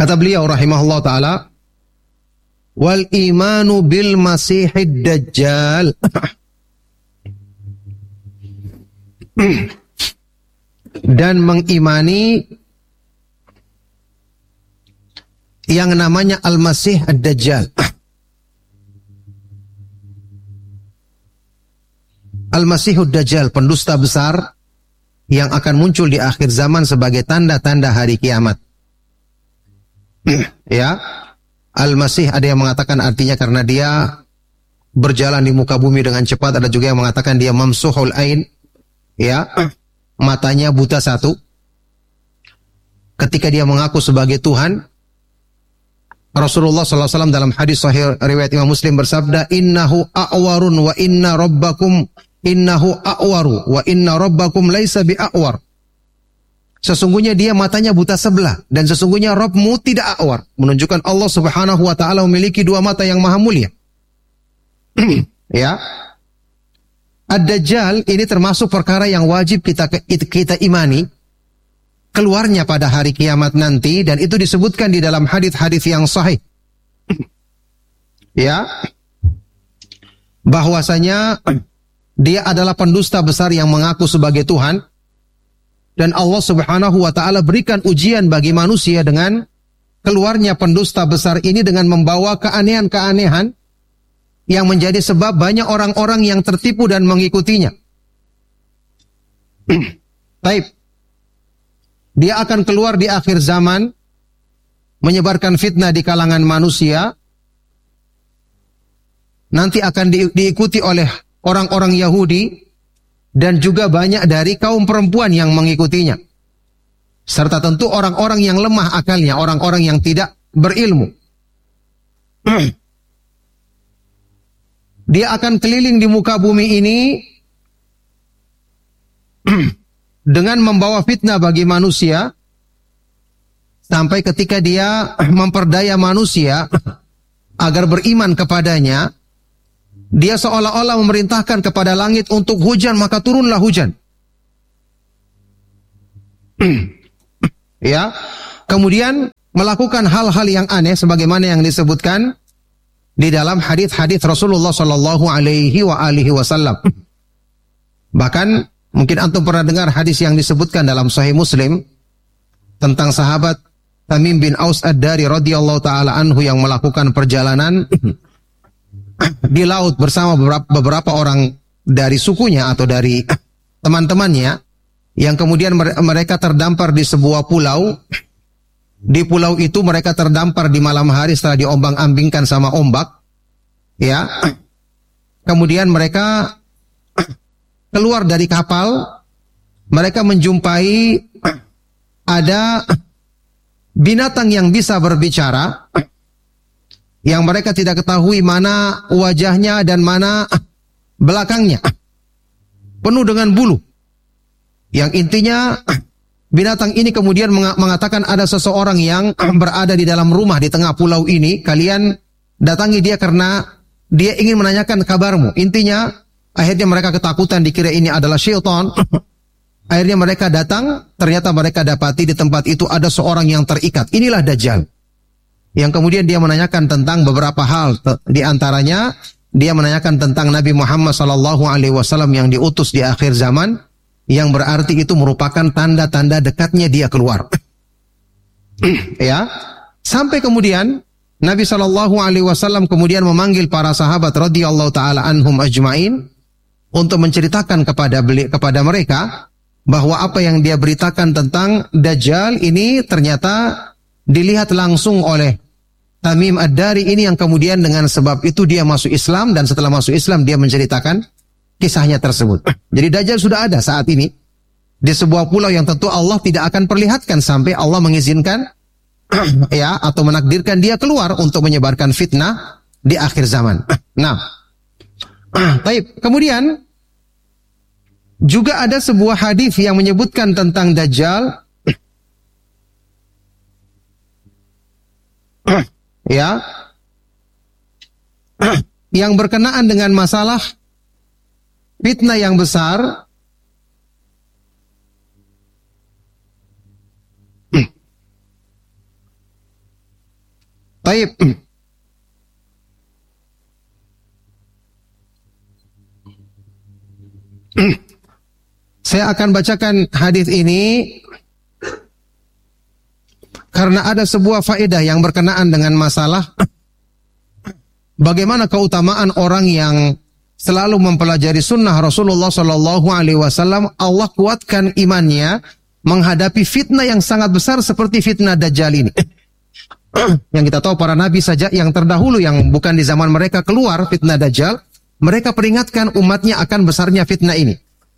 Kata beliau rahimahullah ta'ala, wal imanu bil masihid dajjal. Dan mengimani yang namanya Al-Masih Ad-Dajjal. Al-Masih Ad-Dajjal, pendusta besar yang akan muncul di akhir zaman sebagai tanda-tanda hari kiamat. Ya, Al-Masih ada yang mengatakan artinya karena dia berjalan di muka bumi dengan cepat, ada juga yang mengatakan dia mamsuhul ain, ya, matanya buta satu. Ketika dia mengaku sebagai Tuhan, Rasulullah SAW dalam hadis sahih riwayat Imam Muslim bersabda, innahu a'warun wa inna rabbakum innahu a'waru wa inna rabbakum laisa bi'a'war. Sesungguhnya dia matanya buta sebelah dan sesungguhnya Rabbmu tidak a'war, menunjukkan Allah Subhanahu wa taala memiliki dua mata yang maha mulia. Ya. Ad-Dajjal ini termasuk perkara yang wajib kita imani keluarnya pada hari kiamat nanti, dan itu disebutkan di dalam hadis-hadis yang sahih. Ya. Bahwasanya dia adalah pendusta besar yang mengaku sebagai Tuhan, dan Allah Subhanahu wa taala berikan ujian bagi manusia dengan keluarnya pendusta besar ini dengan membawa keanehan-keanehan yang menjadi sebab banyak orang-orang yang tertipu dan mengikutinya. Baik. Dia akan keluar di akhir zaman, menyebarkan fitnah di kalangan manusia. Nanti akan diikuti oleh orang-orang Yahudi dan juga banyak dari kaum perempuan yang mengikutinya. Serta tentu orang-orang yang lemah akalnya, orang-orang yang tidak berilmu. Dia akan keliling di muka bumi ini dengan membawa fitnah bagi manusia, sampai ketika dia memperdaya manusia agar beriman kepadanya. Dia seolah-olah memerintahkan kepada langit untuk hujan, maka turunlah hujan. Ya. Kemudian melakukan hal-hal yang aneh sebagaimana yang disebutkan di dalam hadis-hadis Rasulullah sallallahu alaihi wasallam. Bahkan mungkin antum pernah dengar hadis yang disebutkan dalam Sahih Muslim tentang sahabat Tamim bin Aus Ad-Dari radhiyallahu taala anhu yang melakukan perjalanan di laut bersama beberapa orang dari sukunya atau dari teman-temannya, yang kemudian mereka terdampar di sebuah pulau. Di pulau itu mereka terdampar di malam hari setelah diombang-ambingkan sama ombak. Ya. Kemudian mereka keluar dari kapal, mereka menjumpai ada binatang yang bisa berbicara, yang mereka tidak ketahui mana wajahnya dan mana belakangnya. Penuh dengan bulu. Yang intinya binatang ini kemudian mengatakan ada seseorang yang berada di dalam rumah di tengah pulau ini. Kalian datangi dia karena dia ingin menanyakan kabarmu. Intinya akhirnya mereka ketakutan, dikira ini adalah syaitan. Akhirnya mereka datang, ternyata mereka dapati di tempat itu ada seorang yang terikat. Inilah Dajjal. Yang kemudian dia menanyakan tentang beberapa hal, di antaranya dia menanyakan tentang Nabi Muhammad SAW yang diutus di akhir zaman, yang berarti itu merupakan tanda-tanda dekatnya dia keluar. Ya, sampai kemudian Nabi SAW kemudian memanggil para sahabat radhiyallahu taala anhum ajmain untuk menceritakan kepada mereka bahwa apa yang dia beritakan tentang Dajjal ini ternyata dilihat langsung oleh Tamim Ad-Dari ini, yang kemudian dengan sebab itu dia masuk Islam, dan setelah masuk Islam dia menceritakan kisahnya tersebut. Jadi Dajjal sudah ada saat ini di sebuah pulau yang tentu Allah tidak akan perlihatkan sampai Allah mengizinkan ya, atau menakdirkan dia keluar untuk menyebarkan fitnah di akhir zaman. Nah, baik. Kemudian juga ada sebuah hadis yang menyebutkan tentang Dajjal, ya, yang berkenaan dengan masalah fitnah yang besar. Taib. Saya akan bacakan hadis ini karena ada sebuah faedah yang berkenaan dengan masalah bagaimana keutamaan orang yang selalu mempelajari sunnah Rasulullah Sallallahu Alaihi Wasallam. Allah kuatkan imannya menghadapi fitnah yang sangat besar seperti fitnah Dajjal ini. Yang kita tahu para nabi saja yang terdahulu yang bukan di zaman mereka keluar fitnah Dajjal, mereka peringatkan umatnya akan besarnya fitnah ini.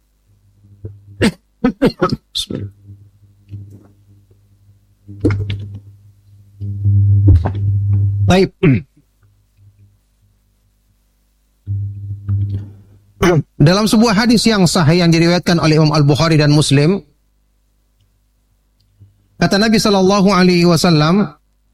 Baik. Dalam sebuah hadis yang sahih yang diriwayatkan oleh Imam Al-Bukhari dan Muslim, kata Nabi sallallahu alaihi wasallam,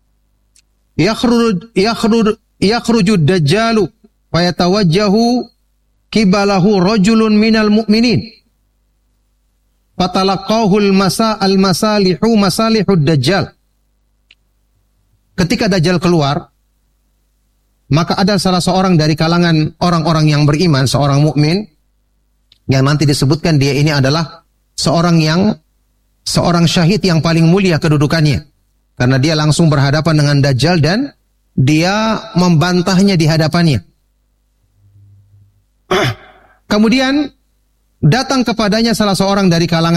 yakhruju dajjalu wa yatawajjahu kibalahu rajulun minal mu'minin. Fatalaqahu al-masalihu masalihud dajjal. Ketika Dajjal keluar, maka ada salah seorang dari kalangan orang-orang yang beriman, seorang mukmin, yang nanti disebutkan dia ini adalah seorang syahid yang paling mulia kedudukannya. Karena dia langsung berhadapan dengan Dajjal dan dia membantahnya di hadapannya. Kemudian datang kepadanya salah seorang dari kalangan